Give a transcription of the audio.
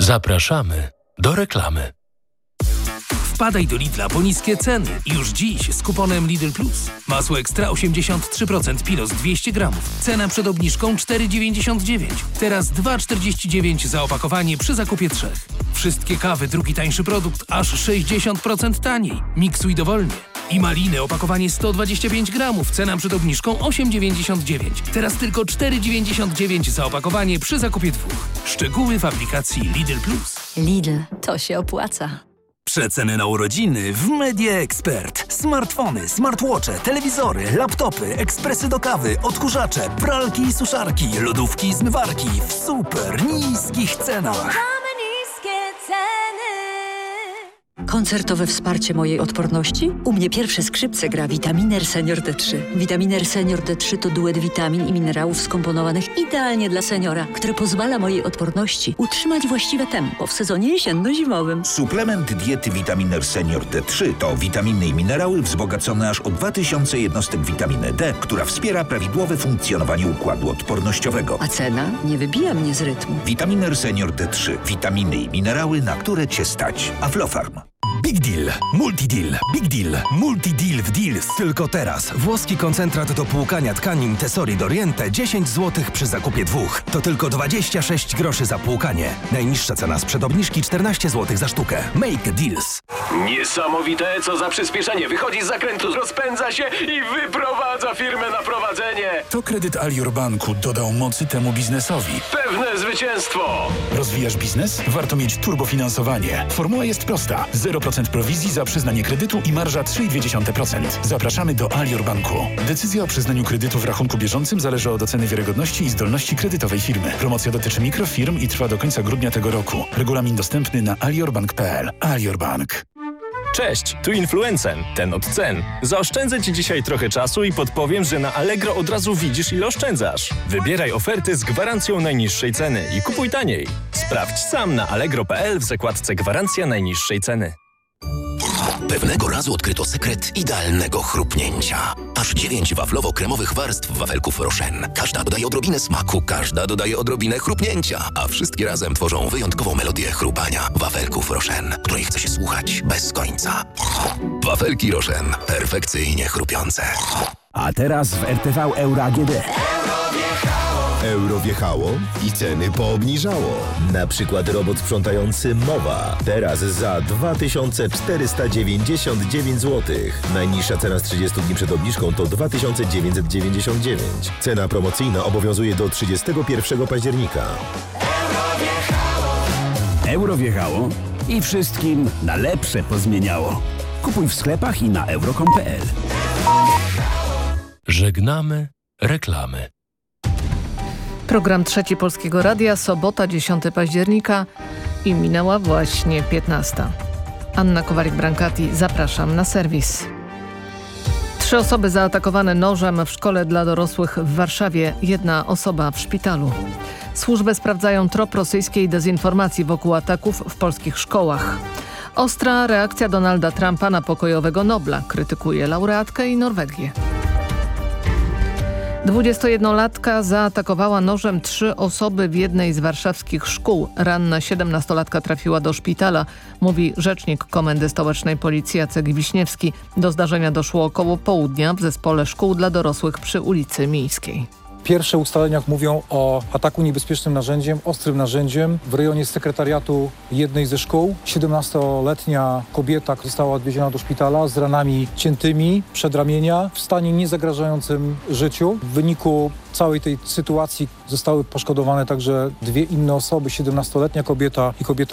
Zapraszamy do reklamy. Wpadaj do Lidla po niskie ceny. Już dziś z kuponem Lidl Plus. Masło Ekstra 83% Pilos 200 gramów. Cena przed obniżką 4,99. Teraz 2,49 za opakowanie przy zakupie 3. Wszystkie kawy, drugi tańszy produkt, aż 60% taniej. Miksuj dowolnie. I maliny, opakowanie 125 gramów. Cena przed obniżką 8,99. Teraz tylko 4,99 za opakowanie przy zakupie 2. Szczegóły w aplikacji Lidl Plus. Lidl, to się opłaca. Przeceny na urodziny w Media Expert. Smartfony, smartwatche, telewizory, laptopy, ekspresy do kawy, odkurzacze, pralki i suszarki, lodówki i zmywarki w super niskich cenach. Koncertowe wsparcie mojej odporności? U mnie pierwsze skrzypce gra Vitaminer Senior D3. Vitaminer Senior D3 to duet witamin i minerałów skomponowanych idealnie dla seniora, który pozwala mojej odporności utrzymać właściwe tempo w sezonie jesienno-zimowym. Suplement diety Vitaminer Senior D3 to witaminy i minerały wzbogacone aż o 2000 jednostek witaminy D, która wspiera prawidłowe funkcjonowanie układu odpornościowego. A cena nie wybija mnie z rytmu. Vitaminer Senior D3. Witaminy i minerały, na które Cię stać. Aflofarm. Big Deal, Multideal, Big Deal, Multideal w Deals. Tylko teraz. Włoski koncentrat do płukania tkanin Tesori Doriente 10 zł przy zakupie 2. To tylko 26 groszy za płukanie. Najniższa cena sprzed obniżki 14 zł za sztukę. Make deals. Niesamowite, co za przyspieszenie. Wychodzi z zakrętu, rozpędza się i wyprowadza firmę na prowadzenie. To kredyt Alior Banku dodał mocy temu biznesowi. Pewne zwycięstwo. Rozwijasz biznes? Warto mieć turbofinansowanie. Formuła jest prosta. 0% prowizji za przyznanie kredytu i marża 3,2%. Zapraszamy do Alior Banku. Decyzja o przyznaniu kredytu w rachunku bieżącym zależy od oceny wiarygodności i zdolności kredytowej firmy. Promocja dotyczy mikrofirm i trwa do końca grudnia tego roku. Regulamin dostępny na aliorbank.pl. Alior Bank. Cześć, tu Influencen, ten od cen. Zaoszczędzę Ci dzisiaj trochę czasu i podpowiem, że na Allegro od razu widzisz, ile oszczędzasz. Wybieraj oferty z gwarancją najniższej ceny i kupuj taniej. Sprawdź sam na allegro.pl w zakładce Gwarancja najniższej ceny. Pewnego razu odkryto sekret idealnego chrupnięcia. Aż 9 waflowo-kremowych warstw wafelków Rochen. Każda dodaje odrobinę smaku, każda dodaje odrobinę chrupnięcia, a wszystkie razem tworzą wyjątkową melodię chrupania wafelków Rochen, której chce się słuchać bez końca. Wafelki Rochen. Perfekcyjnie chrupiące. A teraz w RTV Euro AGD. Euro wjechało i ceny poobniżało. Na przykład robot sprzątający Mowa. Teraz za 2499 zł. Najniższa cena z 30 dni przed obniżką to 2999. Cena promocyjna obowiązuje do 31 października. Euro wjechało i wszystkim na lepsze pozmieniało. Kupuj w sklepach i na euro.com.pl. Żegnamy reklamy. Program Trzeci Polskiego Radia, sobota 10 października i minęła właśnie 15. Anna Kowalik-Brankati, zapraszam na serwis. 3 osoby zaatakowane nożem w szkole dla dorosłych w Warszawie, 1 osoba w szpitalu. Służby sprawdzają trop rosyjskiej dezinformacji wokół ataków w polskich szkołach. Ostra reakcja Donalda Trumpa na pokojowego Nobla, krytykuje laureatkę i Norwegię. 21-latka zaatakowała nożem 3 osoby w jednej z warszawskich szkół. Ranna 17-latka trafiła do szpitala, mówi rzecznik Komendy Stołecznej Policji Jacek Wiśniewski. Do zdarzenia doszło około południa w zespole szkół dla dorosłych przy ulicy Miejskiej. Pierwsze ustalenia mówią o ataku niebezpiecznym narzędziem, ostrym narzędziem w rejonie sekretariatu jednej ze szkół. 17-letnia kobieta została odwieziona do szpitala z ranami ciętymi przedramienia w stanie niezagrażającym życiu. W wyniku całej tej sytuacji zostały poszkodowane także 2 inne osoby, 17-letnia kobieta i kobieta